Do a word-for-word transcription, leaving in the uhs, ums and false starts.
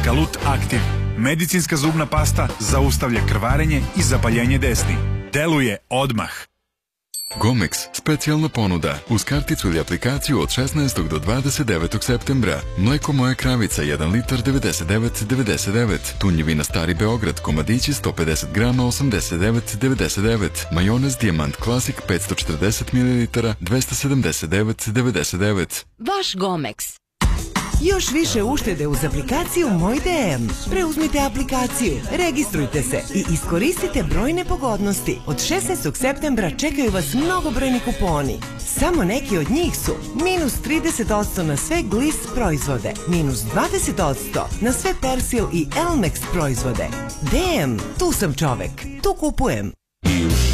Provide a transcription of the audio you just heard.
Kalut Aktiv. Medicinska zubna pasta zaustavlja krvarenje i zapaljenje desni. Deluje odmah. Gomex, specijalna ponuda. Uz karticu ili aplikaciju od šesnaestog do dvadeset devetog septembra. Mleko Moja kravica jedan litar devedeset devet devedeset devet. Tunjevina Stari Beograd komadići sto pedeset grama osamdeset devet devedeset devet. Majonez Dijamant Klasik petsto četrdeset mililitara dvesta sedamdeset devet devedeset devet. Vaš Gomex. Još više uštede uz aplikaciju Moj D M. Preuzmite aplikaciju, registrujte se i iskoristite brojne pogodnosti. Od šesnaestog septembra čekaju vas mnogobrojni kuponi. Samo neki od njih su minus trideset posto na sve Gliss proizvode, minus dvadeset posto na sve Persil i Elmex proizvode. D M, tu sam čovek, tu kupujem.